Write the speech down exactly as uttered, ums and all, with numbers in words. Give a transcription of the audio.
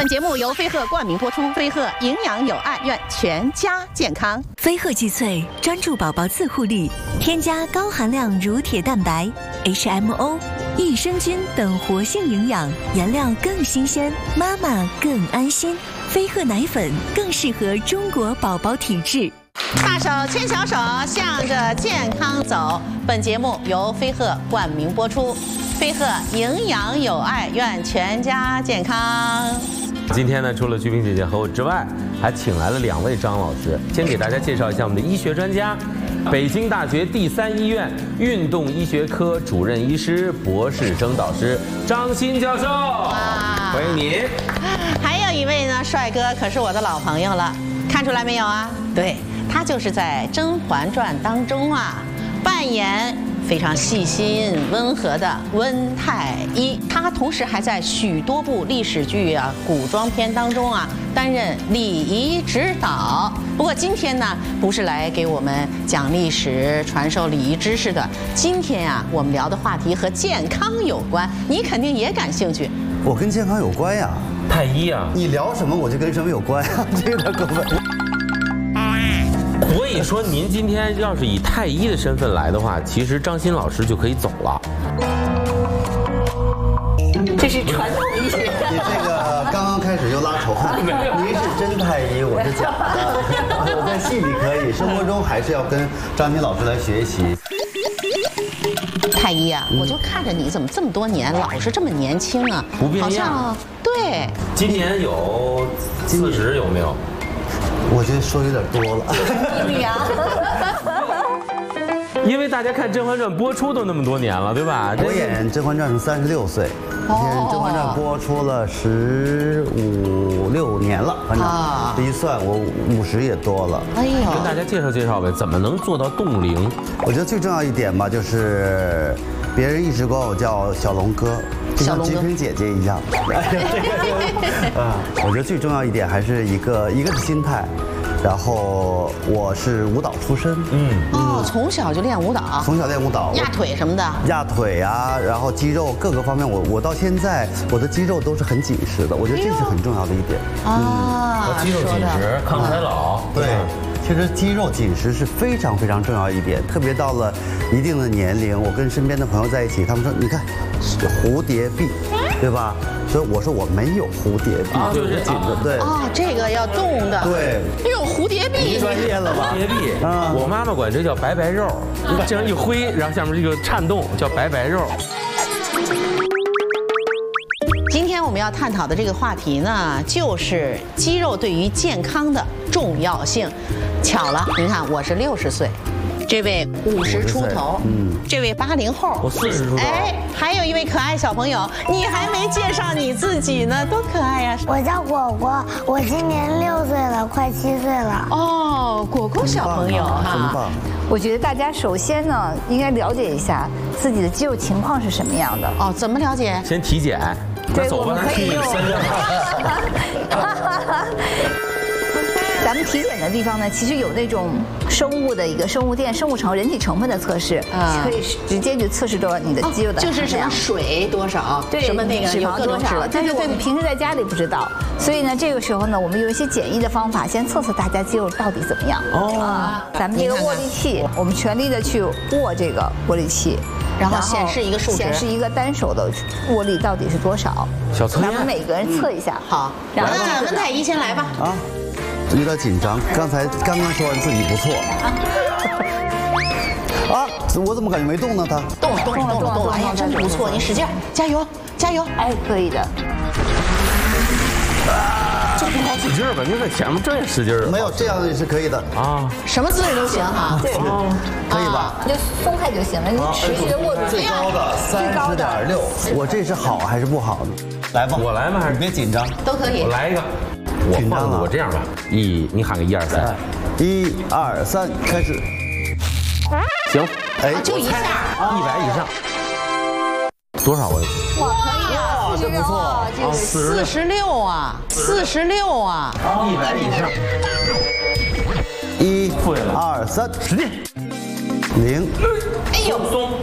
本节目由飞鹤冠名播出，飞鹤营养有爱，愿全家健康。 飞鹤济萃专注宝宝自护力，添加高含量乳铁蛋白、H M O、益生菌等活性营养，原料更新鲜，妈妈更安心。飞鹤奶粉更适合中国宝宝体质。 大手牵小手，向着健康走。本节目由飞鹤冠名播出，飞鹤营养有爱，愿全家健康。 今天呢，除了鞠萍姐姐和我之外，还请来了两位张老师。先给大家介绍一下我们的医学专家，北京大学第三医院运动医学科主任医师、博士生导师张欣教授，欢迎您。 还有一位呢，帅哥可是我的老朋友了，看出来没有啊？对，他就是在《甄嬛传》当中啊，扮演非常细心温和的温太医，他同时还在许多部历史剧啊、古装片当中啊担任礼仪指导。不过今天呢，不是来给我们讲历史、传授礼仪知识的。今天啊，我们聊的话题和健康有关，你肯定也感兴趣。 我跟健康有关呀， 太医啊， 你聊什么我就跟什么有关呀，这有点过分。 所以说，您今天要是以太医的身份来的话，其实张欣老师就可以走了。 这是传统医学。 你这个刚刚开始就拉仇恨，您是真太医，我是假的。我在戏里可以，生活中还是要跟张欣老师来学习。 太医啊，我就看着你怎么这么多年老是这么年轻啊， 不变样。 好像对。 今年有四十有没有？ 我觉得说有点多了。 你呀。 因为大家看《甄嬛传》播出都那么多年了，对吧？ 我演《甄嬛传》是三十六岁，演《甄嬛传》播出了十五六年了，反正这一算我五十也多了。 哎呦， 跟大家介绍介绍呗，怎么能做到冻龄？ 我觉得最重要一点吧，就是别人一直管我叫小龙哥，就像鞠萍姐姐一样。啊，我觉得最重要一点还是一个一个是心态。然后我是舞蹈出身， 嗯，哦，从小就练舞蹈， 从小练舞蹈， 压腿什么的， 压腿啊，然后肌肉各个方面，我我到现在我的肌肉都是很紧实的，我觉得这是很重要的一点。 啊， 肌肉紧实，抗衰老， 对。其实肌肉紧实是非常非常重要一点，特别到了一定的年龄，我跟身边的朋友在一起，他们说你看，蝴蝶臂，对吧？所以我说我没有蝴蝶臂，就是紧的，对。 哦，这个要动的， 对。 有蝴蝶臂， 专业了吧？ 蝴蝶臂啊，我妈妈管这叫白白肉，这样一挥，然后下面这个颤动叫白白肉。 今天我们要探讨的这个话题呢，就是肌肉对于健康的重要性。巧了，您看我是六十岁，这位五十出头，嗯，这位八零后， 我四十出头， 哎，还有一位可爱小朋友，你还没介绍你自己呢，多可爱呀！ 我叫果果，我今年六岁了，快七岁了。 哦，果果小朋友哈， 真棒！ 我觉得大家首先呢，应该了解一下自己的肌肉情况是什么样的。 哦，怎么了解？ 先体检。那走吧，咱去三站。 咱们体检的地方呢，其实有那种生物的一个生物电、生物成人体成分的测试，啊，可以直接就测试到你的肌肉的含量， 就是什么水多少， 对， 什么那个脂肪多少。但是我们平时在家里不知道，所以呢，这个时候呢，我们有一些简易的方法，先测测大家肌肉到底怎么样。哦，咱们这个握力器，我们全力的去握这个握力器。 然后显示一个数值， 显示一个单手的握力到底是多少。 小测验， 咱们每个人测一下。 好，然后那温太医先来吧。啊， 有点紧张，刚才刚刚说完自己不错。啊，我怎么感觉没动呢？他动了，动了，动了，动了！哎呀，真不错，你使劲，加油，加油！ 哎，可以的。 这不好使劲吧？你在前面这也使劲儿。 没有，这样也是可以的啊。 什么姿势都行哈。 对， 可以吧？ 你就松开就行了，你持续的握住。 最高的三十点六，我这是好还是不好呢？来吧， 我来吗？还是别紧张？ 都可以。 我来一个。我换了，我这样吧，一，你喊个一二三， 一二三，开始。 行， 哎，就一下， 一百以上。多少我？ 哇，可以啊， 这不错， 这四十六啊，四十六啊， 一百以上。 一、二、三，使劲。零。 哎呦， 松，